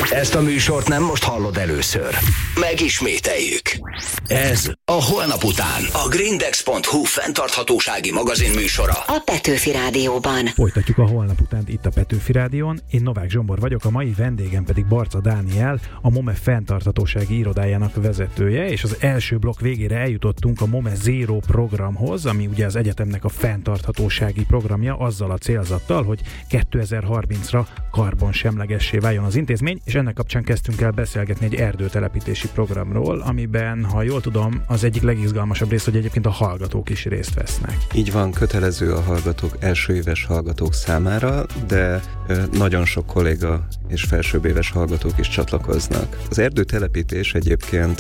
Ezt a műsort nem most hallod először. Megismételjük. Ez a Holnap után. A Grindex.hu fenntarthatósági magazin műsora. A Petőfi Rádióban. Folytatjuk a Holnap utánt itt a Petőfi Rádión. Én Novák Zsombor vagyok, a mai vendégem pedig Barca Dániel, a MOME fenntarthatósági irodájának vezetője, és az első blokk végére eljutottunk a MOME Zero programhoz, ami ugye az egyetemnek a fenntarthatósági programja, azzal a célzattal, hogy 2030-ra karbonsemlegessé váljon az intézmény, és ennek kapcsán kezdtünk el beszélgetni egy erdőtelepítési programról, amiben, ha jól tudom, az egyik legizgalmasabb rész, hogy egyébként a hallgatók is részt vesznek. Így van, kötelező a hallgatók, első éves hallgatók számára, de nagyon sok kolléga és felsőbb éves hallgatók is csatlakoznak. Az erdőtelepítés egyébként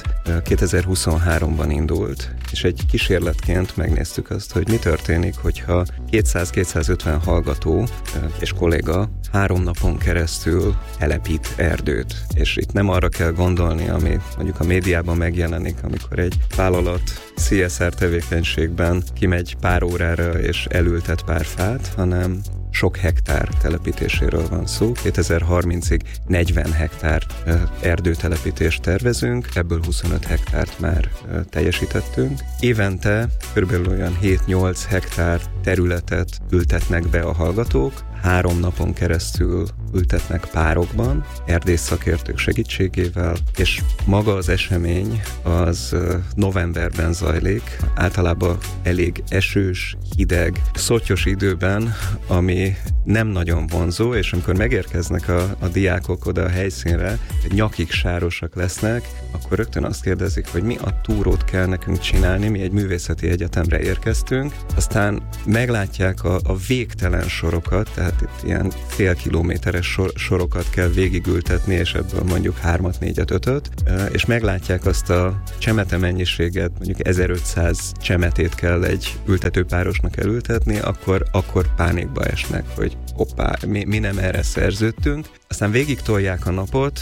2023-ban indult, és egy kísérletként megnéztük azt, hogy mi történik, hogyha 200-250 hallgató és kolléga 3 napon keresztül telepít erdőt. És itt nem arra kell gondolni, ami mondjuk a médiában megjelenik, amikor egy vállalat CSR tevékenységben kimegy pár órára és elültet pár fát, hanem sok hektár telepítéséről van szó. 2030-ig 40 hektár erdőtelepítést tervezünk, ebből 25 hektárt már teljesítettünk. Évente körülbelül olyan 7-8 hektár területet ültetnek be a hallgatók, 3 napon keresztül ültetnek párokban, erdész szakértők segítségével, és maga az esemény az novemberben zajlik, általában elég esős, hideg, szottyos időben, ami nem nagyon vonzó, és amikor megérkeznek a diákok oda a helyszínre, nyakig sárosak lesznek, akkor rögtön azt kérdezik, hogy mi a túrót kell nekünk csinálni, mi egy művészeti egyetemre érkeztünk, aztán meglátják a végtelen sorokat, tehát itt ilyen fél kilométeres sorokat kell végigültetni, és ebből mondjuk 3-at, 4-et, 5-öt, és meglátják azt a csemete mennyiséget, mondjuk 1500 csemetét kell egy ültetőpárosnak elültetni, akkor pánikba esnek, hogy hoppá, mi nem erre szerződtünk. Aztán végig tolják a napot,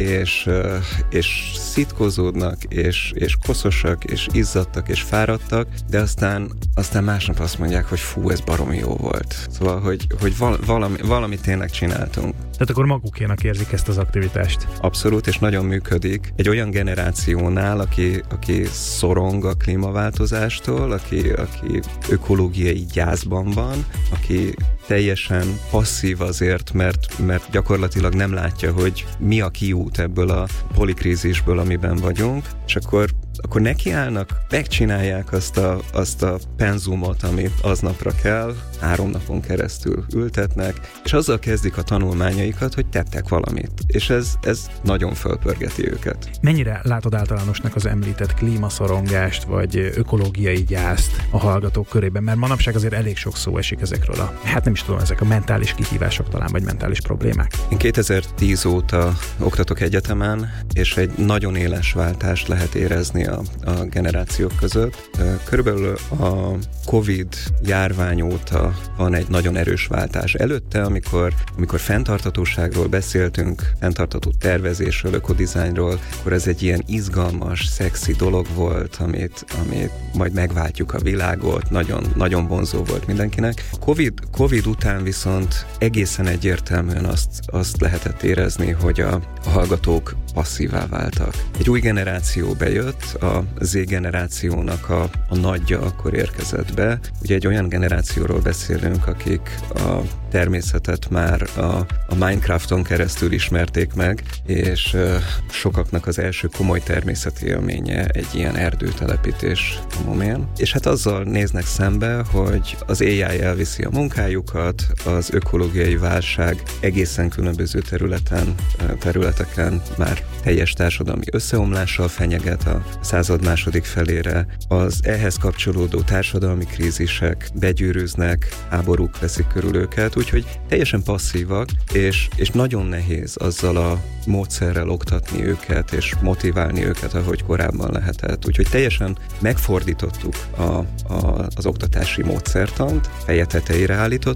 és szitkozódnak, és koszosak, és izzadtak, és fáradtak, de aztán másnap azt mondják, hogy fú, ez baromi jó volt. Szóval, hogy valami tényleg csináltunk. Tehát akkor magukénak érzik ezt az aktivitást. Abszolút, és nagyon működik. Egy olyan generációnál, aki szorong a klímaváltozástól, aki ökológiai gyászban van, aki teljesen passzív azért, mert gyakorlatilag nem látja, hogy mi a kiút ebből a polikrízisből, amiben vagyunk, és akkor nekiállnak, megcsinálják azt a penzumot, amit aznapra kell, 3 napon keresztül ültetnek, és azzal kezdik a tanulmányaikat, hogy tettek valamit. És ez nagyon fölpörgeti őket. Mennyire látod általánosnak az említett klímaszorongást, vagy ökológiai gyászt a hallgatók körében? Mert manapság azért elég sok szó esik ezekről ezek a mentális kihívások talán, vagy mentális problémák. Én 2010 óta oktatok egyetemen, és egy nagyon éles váltást lehet érezni a generációk között. Körülbelül a Covid járvány óta van egy nagyon erős váltás. Előtte, amikor fenntarthatóságról beszéltünk, fenntartható tervezésről, ökodizájnról, akkor ez egy ilyen izgalmas, szexi dolog volt, amit majd megváltjuk a világot, nagyon, nagyon vonzó volt mindenkinek. Covid után viszont egészen egyértelműen azt lehetett érezni, hogy a hallgatók passzívá váltak. Egy új generáció bejött, a Z-generációnak a nagyja akkor érkezett be. Ugye egy olyan generációról beszélünk, akik a természetet már a Minecrafton keresztül ismerték meg, és sokaknak az első komoly természeti élménye egy ilyen erdőtelepítés a MOME-n. És hát azzal néznek szembe, hogy az AI elviszi a munkájukat, az ökológiai válság egészen különböző területeken már teljes társadalmi összeomlással fenyeget a század második felére. Az ehhez kapcsolódó társadalmi krízisek begyűrűznek, háborúk veszik körül őket, úgyhogy teljesen passzívak, és nagyon nehéz azzal a módszerrel oktatni őket, és motiválni őket, ahogy korábban lehetett. Úgyhogy teljesen megfordítottuk az oktatási módszertant, feje tetejére állítottuk,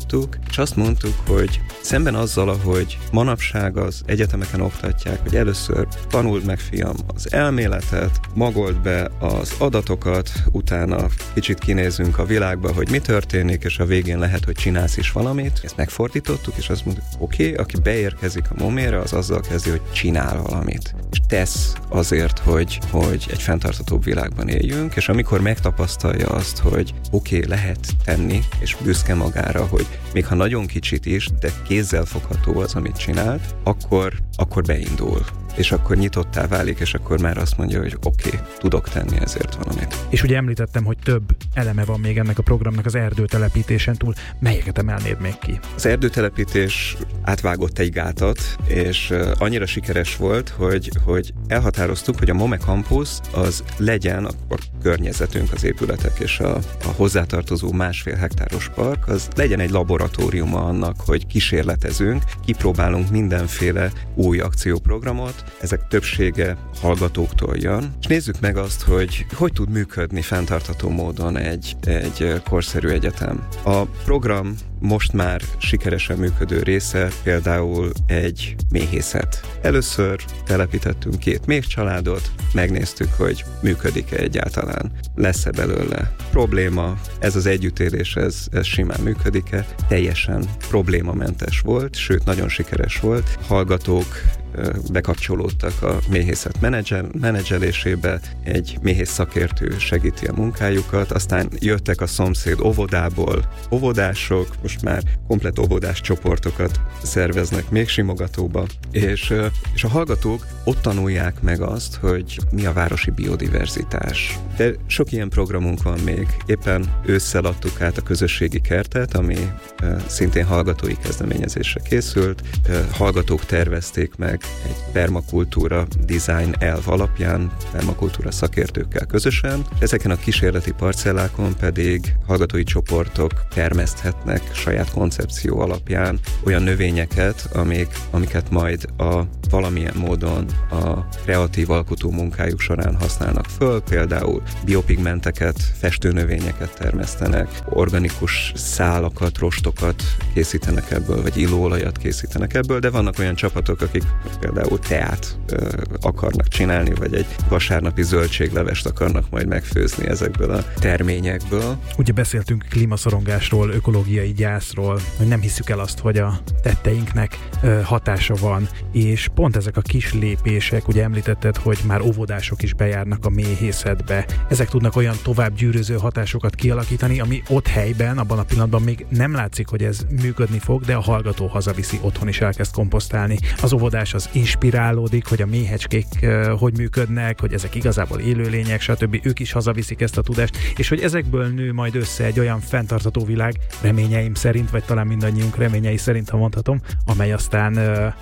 bemutattuk, és azt mondtuk, hogy szemben azzal, ahogy manapság az egyetemeken oktatják, hogy először tanuld meg, fiam, az elméletet, magold be az adatokat, utána kicsit kinézünk a világba, hogy mi történik, és a végén lehet, hogy csinálsz is valamit. Ezt megfordítottuk, és azt mondtuk, oké, aki beérkezik a MOME-re, az azzal kezdi, hogy csinál valamit. És tesz azért, hogy egy fenntarthatóbb világban éljünk, és amikor megtapasztalja azt, hogy oké, lehet tenni, és büszke magára, hogy még ha nagyon kicsit is, de kézzel fogható az, amit csinált, akkor beindul. És akkor nyitottá válik, és akkor már azt mondja, hogy oké, tudok tenni ezért valamit. És ugye említettem, hogy több eleme van még ennek a programnak az erdőtelepítésen túl. Melyeket emelnéd még ki? Az erdőtelepítés átvágott egy gátat, és annyira sikeres volt, hogy elhatároztuk, hogy a MOME Campus az legyen a környezetünk, az épületek és a hozzátartozó 1,5 hektáros park, az legyen egy laboratóriuma annak, hogy kísérletezünk, kipróbálunk mindenféle új akcióprogramot, ezek többsége hallgatóktól jön, és nézzük meg azt, hogy tud működni fenntartható módon egy korszerű egyetem. A program most már sikeresen működő része például egy méhészet. Először telepítettünk 2 méhcsaládot, megnéztük, hogy működik-e egyáltalán, lesz-e belőle probléma, ez az együttélés, ez simán működik-e, teljesen problémamentes volt, sőt, nagyon sikeres volt. Hallgatók bekapcsolódtak a méhészet menedzselésébe, egy méhész szakértő segíti a munkájukat, aztán jöttek a szomszéd óvodából óvodások, most már komplett óvodás csoportokat szerveznek még simogatóba, és a hallgatók ott tanulják meg azt, hogy mi a városi biodiverzitás. De sok ilyen programunk van még. Éppen ősszel adtuk át a közösségi kertet, ami szintén hallgatói kezdeményezésre készült. Hallgatók tervezték meg egy permakultúra design elv alapján, permakultúra szakértőkkel közösen. Ezeken a kísérleti parcellákon pedig hallgatói csoportok termeszthetnek saját koncepció alapján olyan növényeket, amiket majd valamilyen módon a kreatív alkotó munkájuk során használnak föl, például biopigmenteket, festőnövényeket termesztenek, organikus szálakat, rostokat készítenek ebből, vagy illóolajat készítenek ebből, de vannak olyan csapatok, akik például teát akarnak csinálni, vagy egy vasárnapi zöldséglevest akarnak majd megfőzni ezekből a terményekből. Ugye beszéltünk klímaszorongásról, ökológiai gyászról, hogy nem hisszük el azt, hogy a tetteinknek hatása van, és pont ezek a kis lépések, ugye említetted, hogy már óvodások is bejárnak a méhészetbe. Ezek tudnak olyan tovább gyűröző hatásokat kialakítani, ami ott helyben, abban a pillanatban még nem látszik, hogy ez működni fog, de a hallgató hazaviszi, otthon is elkezd komposztálni. Az óvodás az inspirálódik, hogy a méhecskék hogy működnek, hogy ezek igazából élőlények, stb. Ők is hazaviszik ezt a tudást, és hogy ezekből nő majd össze egy olyan fenntartható világ, reményeim szerint, vagy talán mindannyiunk reményei szerint, ha mondhatom, amely aztán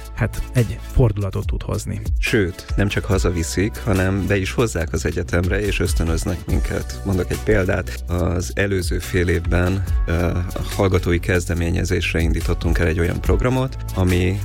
egy fordulatot tud hozni. Sőt, nem csak hazaviszik, hanem be is hozzák az egyetemre, és ösztönöznek minket. Mondok egy példát, az előző fél évben a hallgatói kezdeményezésre indítottunk el egy olyan programot, ami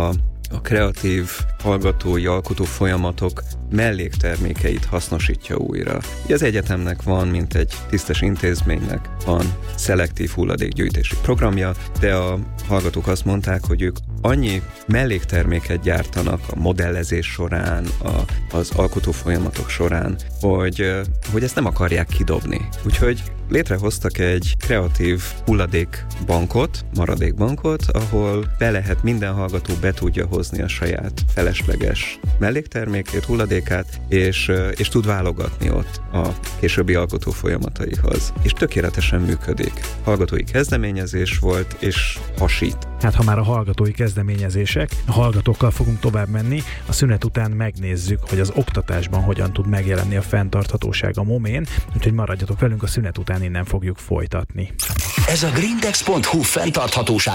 a kreatív hallgatói alkotó folyamatok melléktermékeit hasznosítja újra. Ugye az egyetemnek van, mint egy tisztes intézménynek van szelektív hulladékgyűjtési programja, de a hallgatók azt mondták, hogy ők annyi mellékterméket gyártanak a modellezés során, az alkotó folyamatok során, hogy ezt nem akarják kidobni. Úgyhogy létrehoztak egy kreatív hulladékbankot, maradékbankot, ahol minden hallgató be tudja hozni a saját felesleges melléktermékét, hulladékát, és tud válogatni ott a későbbi alkotó folyamataihoz. És tökéletesen működik. Hallgatói kezdeményezés volt, és hasít. Hát ha már a hallgatói kezdeményezések, a hallgatókkal fogunk tovább menni, a szünet után megnézzük, hogy az oktatásban hogyan tud megjelenni a fenntarthatóság a MOME-n, úgyhogy maradjatok velünk, a szünet után innen fogjuk folytatni. Ez a grindex.hu fenntarthatóság